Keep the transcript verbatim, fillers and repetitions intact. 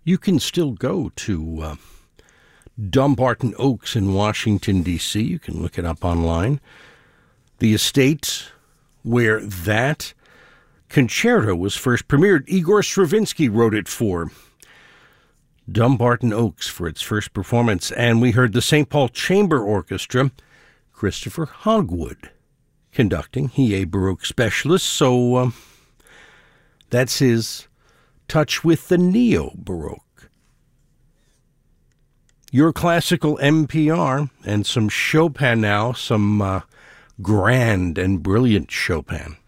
You can still go to uh, Dumbarton Oaks in Washington, D C You can look it up online. The estate where that concerto was first premiered, Igor Stravinsky wrote it for. Dumbarton Oaks for its first performance. And we heard the Saint Paul Chamber Orchestra, Christopher Hogwood conducting. He a Baroque specialist, so uh, that's his touch with the neo-Baroque. Your classical N P R and some Chopin now, some uh, grand and brilliant Chopin.